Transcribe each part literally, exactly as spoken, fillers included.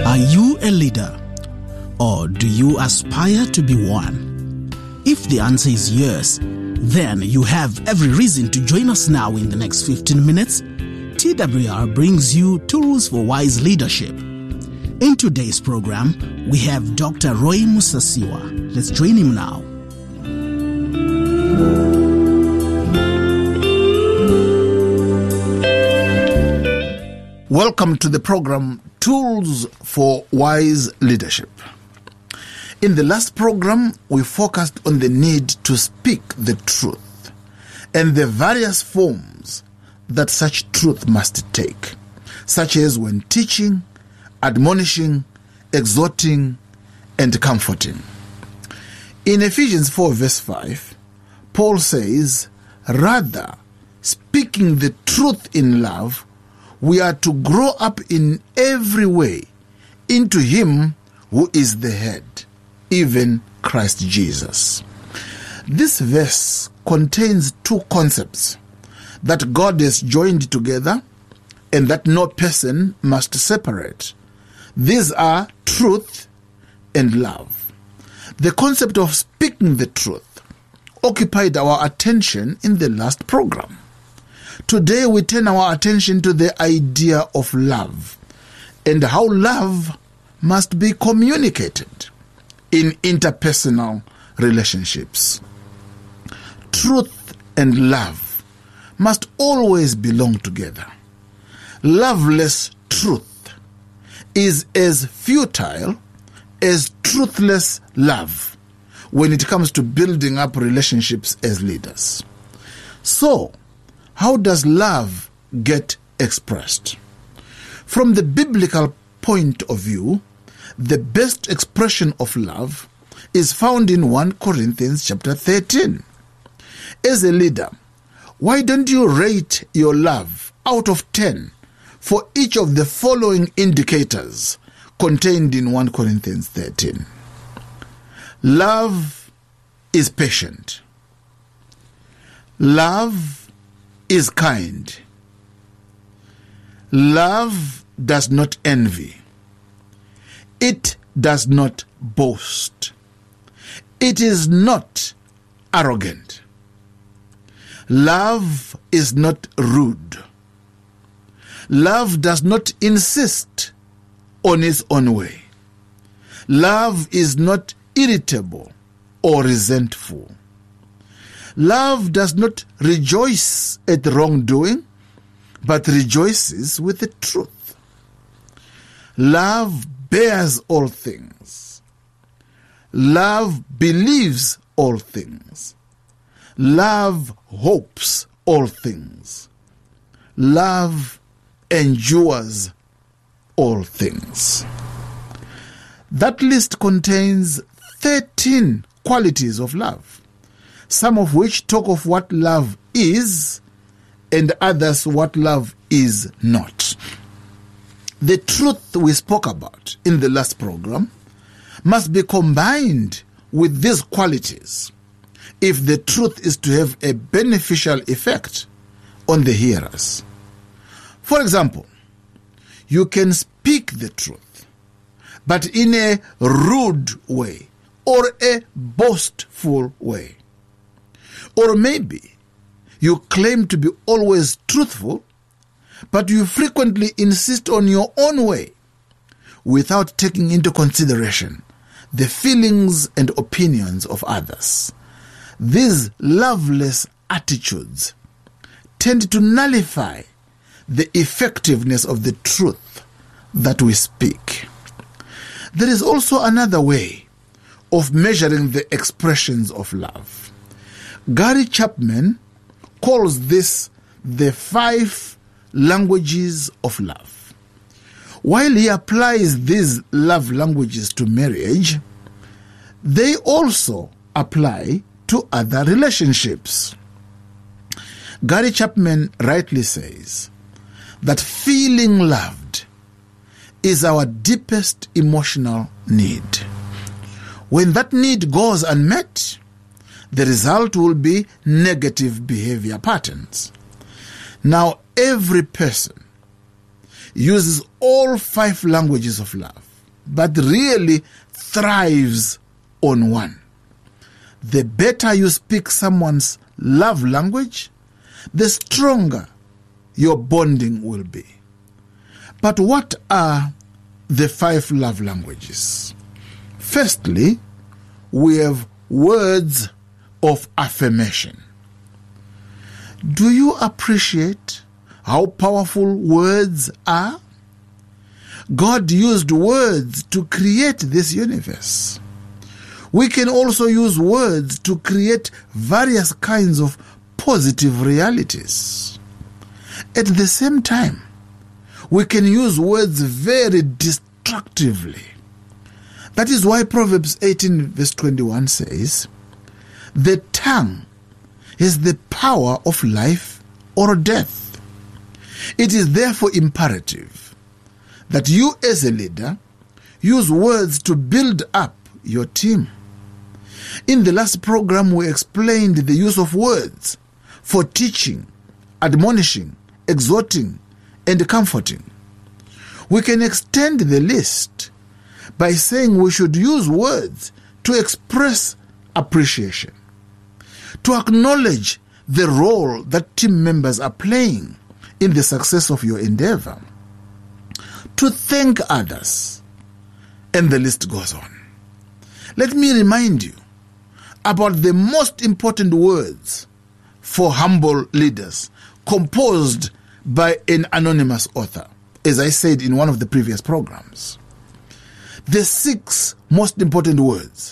Are you a leader, or do you aspire to be one? If the answer is yes, then you have every reason to join us now in the next fifteen minutes. T W R brings you Tools for Wise Leadership. In today's program, we have Doctor Roy Musasiwa. Let's join him now. Welcome to the program Tools for Wise Leadership. In the last program, we focused on the need to speak the truth and the various forms that such truth must take, such as when teaching, admonishing, exhorting, and comforting. In Ephesians four verse five, Paul says, rather, speaking the truth in love, we are to grow up in every way into Him who is the head, even Christ Jesus. This verse contains two concepts that God has joined together and that no person must separate. These are truth and love. The concept of speaking the truth occupied our attention in the last program. Today we turn our attention to the idea of love and how love must be communicated in interpersonal relationships. Truth and love must always belong together. Loveless truth is as futile as truthless love when it comes to building up relationships as leaders. So, how does love get expressed? From the biblical point of view, the best expression of love is found in First Corinthians chapter thirteen. As a leader, why don't you rate your love out of ten for each of the following indicators contained in First Corinthians thirteen? Love is patient. Love is kind. Love does not envy. It does not boast. It is not arrogant. Love is not rude. Love does not insist on its own way. Love is not irritable or resentful. Love does not rejoice at wrongdoing, but rejoices with the truth. Love bears all things. Love believes all things. Love hopes all things. Love endures all things. That list contains thirteen qualities of love, some of which talk of what love is and others what love is not. The truth we spoke about in the last program must be combined with these qualities if the truth is to have a beneficial effect on the hearers. For example, you can speak the truth, but in a rude way or a boastful way. Or maybe you claim to be always truthful, but you frequently insist on your own way without taking into consideration the feelings and opinions of others. These loveless attitudes tend to nullify the effectiveness of the truth that we speak. There is also another way of measuring the expressions of love. Gary Chapman calls this the five languages of love. While he applies these love languages to marriage, they also apply to other relationships. Gary Chapman rightly says that feeling loved is our deepest emotional need. When that need goes unmet, the result will be negative behavior patterns. Now, every person uses all five languages of love. but really thrives on one. The better you speak someone's love language, the stronger your bonding will be. But what are the five love languages? Firstly, we have words of affirmation. Do you appreciate how powerful words are? God used words to create this universe. We can also use words to create various kinds of positive realities. At the same time, we can use words very destructively. That is why Proverbs eighteen verse twenty-one says, "The tongue is the power of life or death." It is therefore imperative that you as a leader use words to build up your team. In the last program, we explained the use of words for teaching, admonishing, exhorting, and comforting. We can extend the list by saying we should use words to express appreciation, to acknowledge the role that team members are playing in the success of your endeavor, to thank others, and the list goes on. Let me remind you about the most important words for humble leaders, composed by an anonymous author, as I said in one of the previous programs. The six most important words: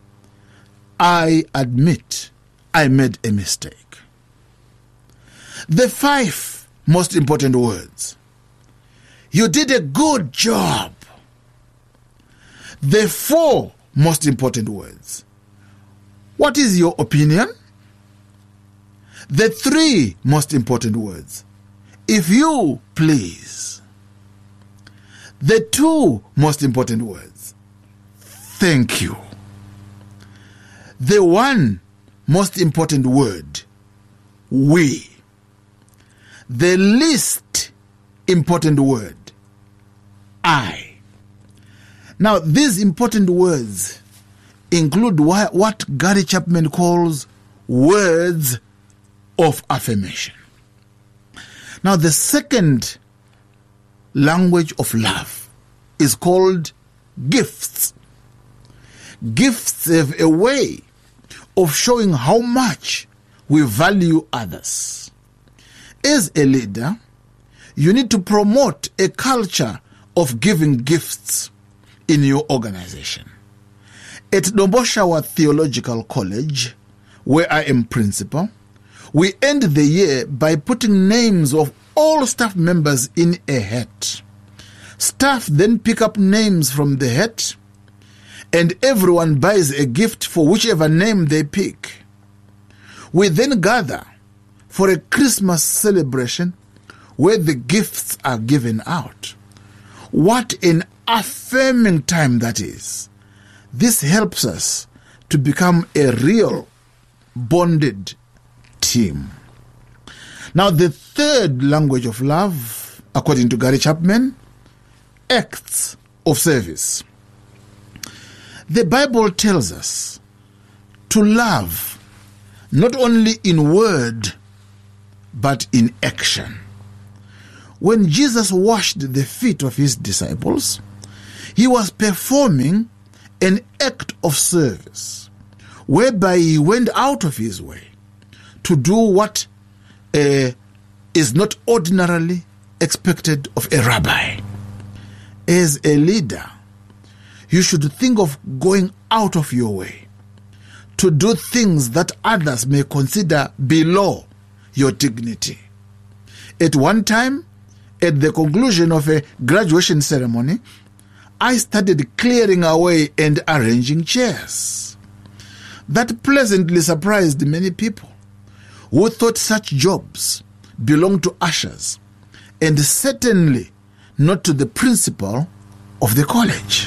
I admit I made a mistake. The five most important words: you did a good job. The four most important words: what is your opinion? The three most important words: if you please. The two most important words: thank you. The one most important word: we. The least important word: I. Now, these important words include what Gary Chapman calls words of affirmation. Now, the second language of love is called gifts. Gifts have a way of showing how much we value others. As a leader, you need to promote a culture of giving gifts in your organization. At Noboshawa Theological College, where I am principal, we end the year by putting names of all staff members in a hat. Staff then pick up names from the hat, and everyone buys a gift for whichever name they pick. We then gather for a Christmas celebration where the gifts are given out. What an affirming time that is. This helps us to become a real bonded team. Now, the third language of love, according to Gary Chapman, acts of service. The Bible tells us to love not only in word, but in action. When Jesus washed the feet of his disciples, he was performing an act of service, whereby he went out of his way to do what uh, is not ordinarily expected of a rabbi. As a leader, you should think of going out of your way to do things that others may consider below your dignity. At one time, at the conclusion of a graduation ceremony, I started clearing away and arranging chairs. That pleasantly surprised many people who thought such jobs belonged to ushers, and certainly not to the principal of the college.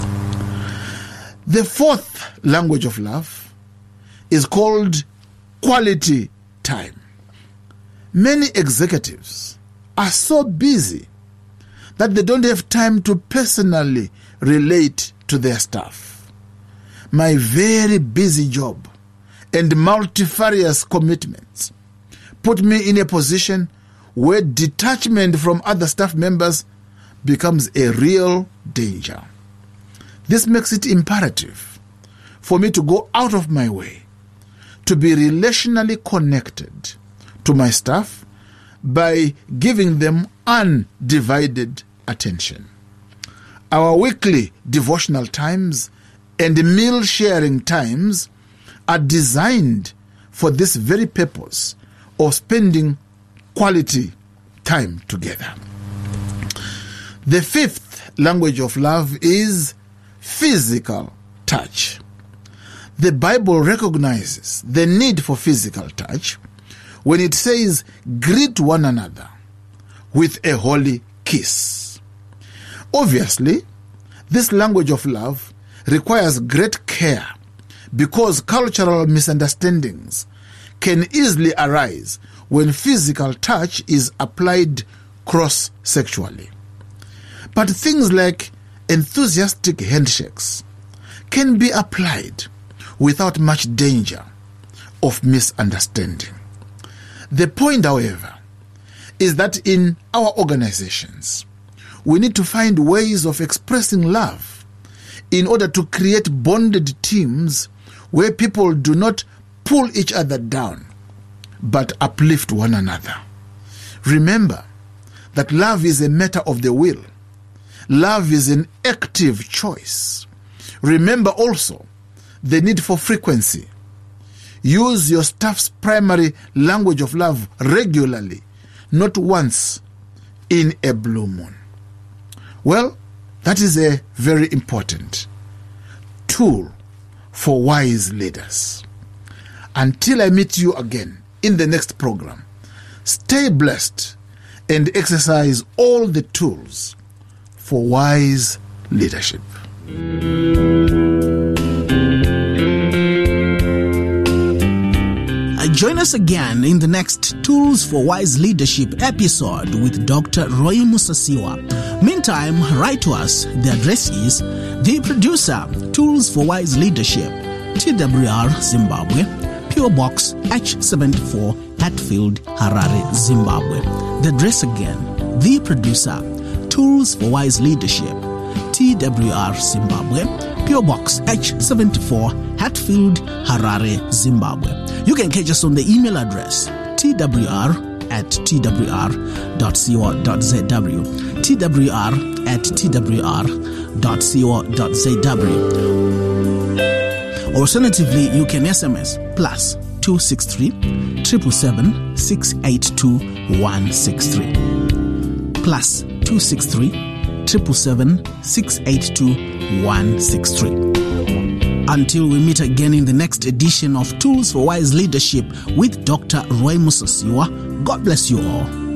The fourth language of love is called quality time. Many executives are so busy that they don't have time to personally relate to their staff. My very busy job and multifarious commitments put me in a position where detachment from other staff members becomes a real danger. This makes it imperative for me to go out of my way to be relationally connected to my staff by giving them undivided attention. Our weekly devotional times and meal sharing times are designed for this very purpose of spending quality time together. The fifth language of love is physical touch. The Bible recognizes the need for physical touch when it says, greet one another with a holy kiss. Obviously, this language of love requires great care because cultural misunderstandings can easily arise when physical touch is applied cross-sexually. But things like enthusiastic handshakes can be applied without much danger of misunderstanding. The point, however, is that in our organizations, we need to find ways of expressing love in order to create bonded teams where people do not pull each other down, but uplift one another. Remember that love is a matter of the will. Love is an active choice. Remember also the need for frequency. Use your staff's primary language of love regularly, not once in a blue moon. Well, that is a very important tool for wise leaders. Until I meet you again in the next program, stay blessed and exercise all the tools for wise leadership. Join us again in the next Tools for Wise Leadership episode with Doctor Roy Musasiwa. Meantime, write to us. The address is The Producer, Tools for Wise Leadership, T W R, Zimbabwe, P O Box H seventy-four, Hatfield, Harare, Zimbabwe. The address again, The Producer, Tools for Wise Leadership, T W R, Zimbabwe, P O Box H seventy-four, Hatfield, Harare, Zimbabwe. You can catch us on the email address twr at twr dot co dot zw, twr at twr dot co dot zw. Alternatively, you can S M S plus two six three, seven seven seven, six eight two, one six three. Plus two six three, seven seven seven, six eight two, one six three. Until we meet again in the next edition of Tools for Wise Leadership with Doctor Roy Musasiwa, God bless you all.